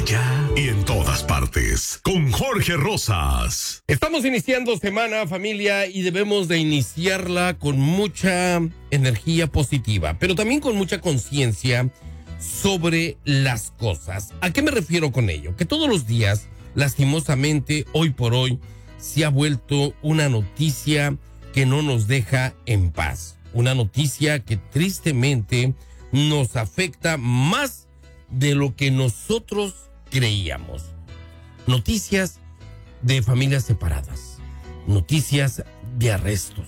allá y en todas partes. Con Jorge Rosas. Estamos iniciando semana, familia, y debemos de iniciarla con mucha energía positiva, pero también con mucha conciencia sobre las cosas. ¿A qué me refiero con ello? Que todos los días, lastimosamente, hoy por hoy, se ha vuelto una noticia que no nos deja en paz. Una noticia que tristemente nos afecta más de lo que nosotros creíamos. Noticias de familias separadas, noticias de arrestos,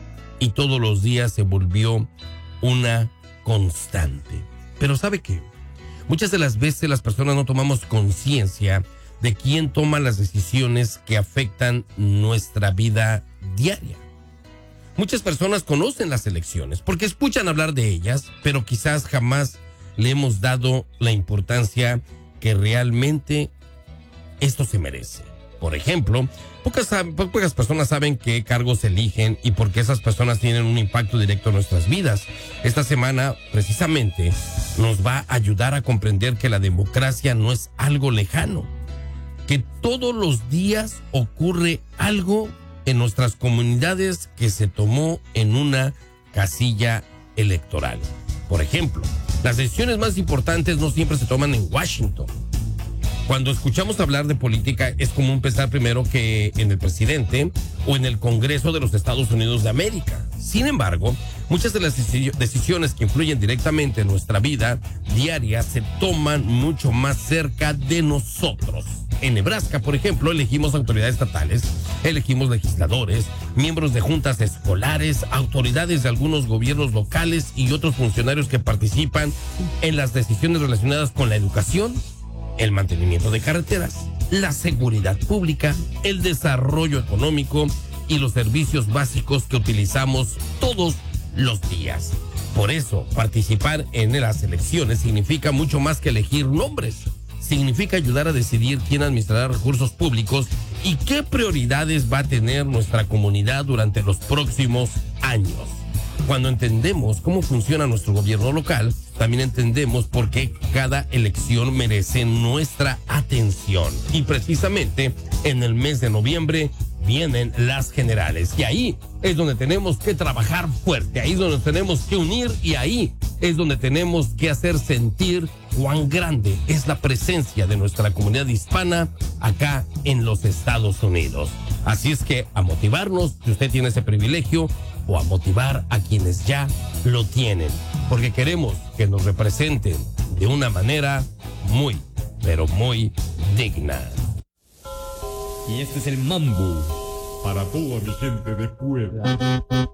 y todos los días se volvió una constante. Pero ¿sabe qué? Muchas de las veces las personas no tomamos conciencia de quién toma las decisiones que afectan nuestra vida diaria. Muchas personas conocen las elecciones porque escuchan hablar de ellas, pero quizás jamás le hemos dado la importancia que realmente esto se merece. Por ejemplo, pocas personas saben qué cargos se eligen y por qué esas personas tienen un impacto directo en nuestras vidas. Esta semana, precisamente, nos va a ayudar a comprender que la democracia no es algo lejano, que todos los días ocurre algo en nuestras comunidades que se tomó en una casilla electoral. Por ejemplo, las decisiones más importantes no siempre se toman en Washington. Cuando escuchamos hablar de política, es común pensar primero que en el presidente o en el Congreso de los Estados Unidos de América. Sin embargo, muchas de las decisiones que influyen directamente en nuestra vida diaria se toman mucho más cerca de nosotros. En Nebraska, por ejemplo, elegimos autoridades estatales, elegimos legisladores, miembros de juntas escolares, autoridades de algunos gobiernos locales y otros funcionarios que participan en las decisiones relacionadas con la educación, el mantenimiento de carreteras, la seguridad pública, el desarrollo económico y los servicios básicos que utilizamos todos los días. Por eso, participar en las elecciones significa mucho más que elegir nombres. Significa ayudar a decidir quién administrará recursos públicos y qué prioridades va a tener nuestra comunidad durante los próximos años. Cuando entendemos cómo funciona nuestro gobierno local, también entendemos por qué cada elección merece nuestra atención. Y precisamente en el mes de noviembre vienen las generales. Y ahí es donde tenemos que trabajar fuerte, ahí es donde tenemos que unir y ahí es donde tenemos que hacer sentir cuán grande es la presencia de nuestra comunidad hispana acá en los Estados Unidos. Así es que a motivarnos, si usted tiene ese privilegio, o a motivar a quienes ya lo tienen, porque queremos que nos representen de una manera muy, pero muy digna. Y este es el mambo para toda mi gente de Puebla.